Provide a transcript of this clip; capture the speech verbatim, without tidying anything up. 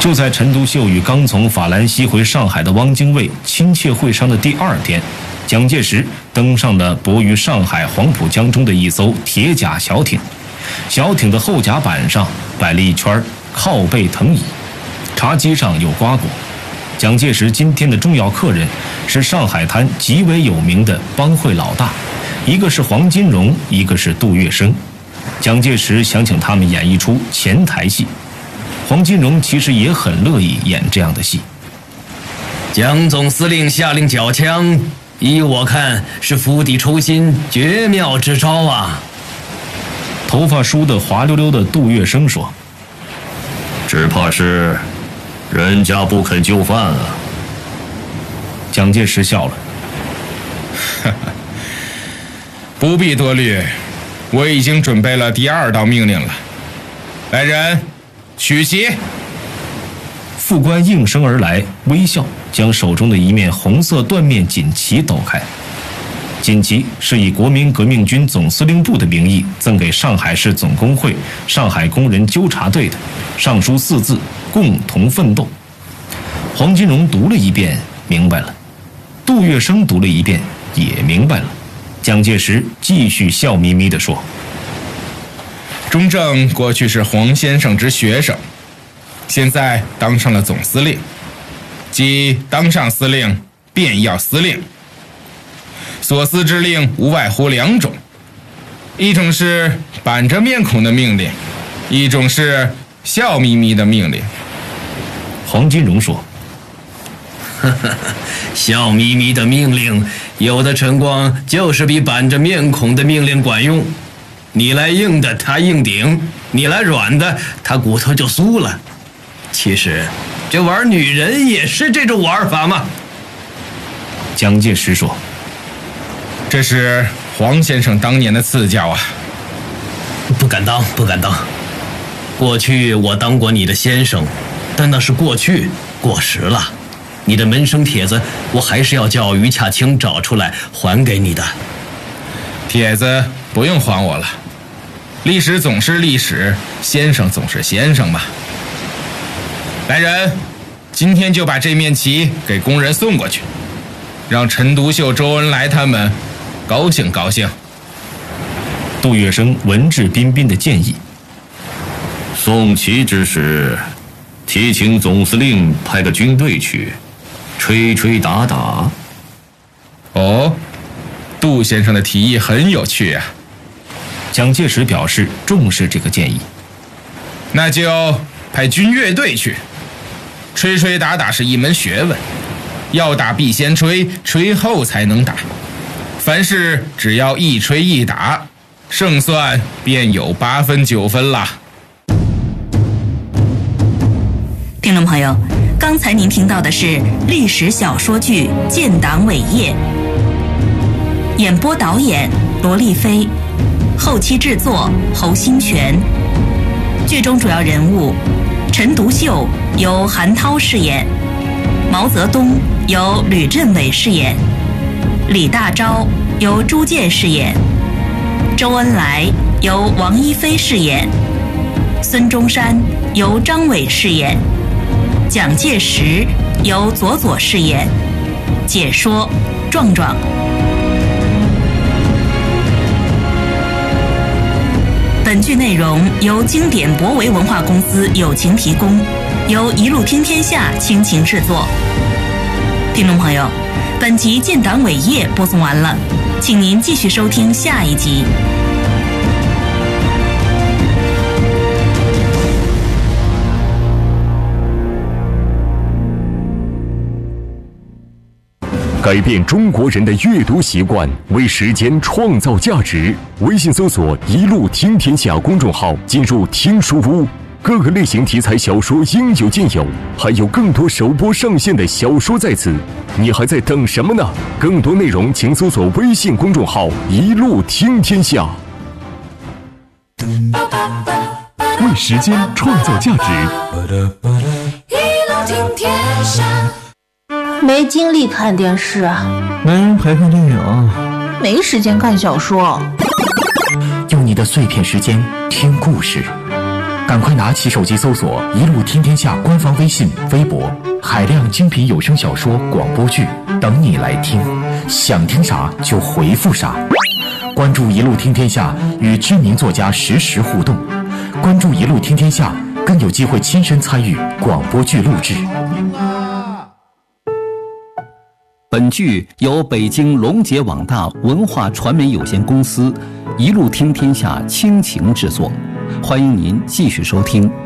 就在陈独秀与刚从法兰西回上海的汪精卫亲切会商的第二天，蒋介石登上了泊于上海黄浦江中的一艘铁甲小艇。小艇的后甲板上摆了一圈靠背藤椅，茶几上有瓜果。蒋介石今天的重要客人是上海滩极为有名的帮会老大，一个是黄金荣，一个是杜月笙。蒋介石想请他们演一出前台戏，黄金荣其实也很乐意演这样的戏。 蒋总司令下令缴枪，依我看是釜底抽薪，绝妙之招啊！ 头发梳得滑溜溜的杜月笙说：“ 只怕是人家不肯就范啊。” 蒋介石笑了：“ 不必多虑，我已经准备了第二道命令了。来人，取旗！” 副官应声而来，微笑将手中的一面红色缎面锦旗抖开。锦旗是以国民革命军总司令部的名义赠给上海市总工会上海工人纠察队的，上书四字：共同奋斗。黄金荣读了一遍，明白了；杜月笙读了一遍，也明白了。蒋介石继续笑眯眯地说：“ 钟正过去是黄先生之学生，现在当上了总司令，即当上司令便要司令。所司之令无外乎两种，一种是板着面孔的命令，一种是笑眯眯的命令。” 黄金荣说：“ 呵呵，笑眯眯的命令，有的晨光就是比板着面孔的命令管用。你来硬的，他硬顶；你来软的，他骨头就酥了。其实，这玩女人也是这种玩法嘛。” 蒋介石说：“ 这是黄先生当年的赐教啊。”“ 不敢当，不敢当。过去我当过你的先生，但那是过去，过时了。你的门生帖子，我还是要叫于洽清找出来还给你的。”“ 帖子不用还我了，历史总是历史，先生总是先生嘛。来人，今天就把这面旗给工人送过去，让陈独秀、周恩来他们高兴高兴。” 杜月笙文质彬彬地建议：“ 送旗之时，提请总司令派个军队去，吹吹打打。” 哦，杜先生的提议很有趣啊。 蒋介石表示重视这个建议。 “那就派军乐队去。吹吹打打是一门学问，要打必先吹，吹后才能打。凡事只要一吹一打，胜算便有八分九分啦。” 听众朋友，刚才您听到的是历史小说剧《建党伟业》，演播导演罗丽菲，后期制作侯新全。剧中主要人物陈独秀由韩涛饰演，毛泽东由吕振伟饰演，李大钊由朱健饰演，周恩来由王一飞饰演，孙中山由张伟饰演，蒋介石由左左饰演，解说壮壮。本剧内容由经典博维文化公司友情提供，由一路听天下倾情制作。听众朋友，本集《建党伟业》播送完了，请您继续收听下一集。 改变中国人的阅读习惯，为时间创造价值。微信搜索“一路听天下”公众号，进入听书屋，各个类型题材小说应有尽有，还有更多首播上线的小说在此。你还在等什么呢？更多内容请搜索微信公众号“一路听天下”。为时间创造价值。 一路听天下。 没精力看电视啊， 没人陪看电影， 没时间看小说， 用你的碎片时间听故事， 赶快拿起手机搜索“一路听天下”官方微信、微博，海量精品有声小说、广播剧等你来听，想听啥就回复啥。关注“一路听天下”，与知名作家实时互动。关注“一路听天下”，更有机会亲身参与广播剧录制。 本剧由北京龙杰网大文化传媒有限公司“一路听天下”倾情制作，欢迎您继续收听。